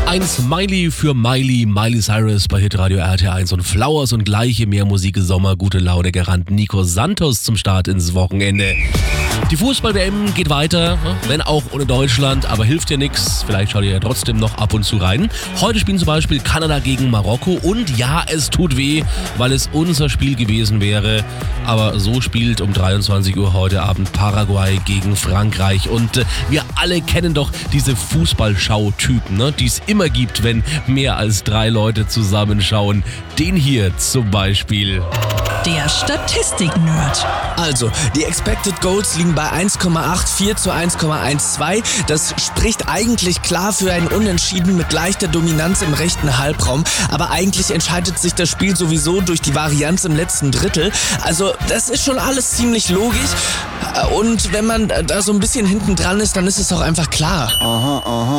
Ein Smiley für Miley Cyrus bei Hitradio RT1 und Flowers und gleiche mehr Musik im Sommer, gute Laune Garant Nico Santos zum Start ins Wochenende. Die Fußball-WM geht weiter, wenn auch ohne Deutschland, aber hilft ja nichts. Vielleicht schaut ihr ja trotzdem noch ab und zu rein. Heute spielen zum Beispiel Kanada gegen Marokko und ja, es tut weh, weil es unser Spiel gewesen wäre. Aber so spielt um 23 Uhr heute Abend Paraguay gegen Frankreich und wir alle kennen doch diese Fußballschau-Typen, ne, die es immer gibt, wenn mehr als 3 Leute zusammenschauen. Den hier zum Beispiel. Der Statistik-Nerd. Also, die Expected Goals liegen bei 1,84 zu 1,12. Das spricht eigentlich klar für ein Unentschieden mit leichter Dominanz im rechten Halbraum. Aber eigentlich entscheidet sich das Spiel sowieso durch die Varianz im letzten Drittel. Also, das ist schon alles ziemlich logisch. Und wenn man da so ein bisschen hinten dran ist, dann ist es auch einfach klar. Aha.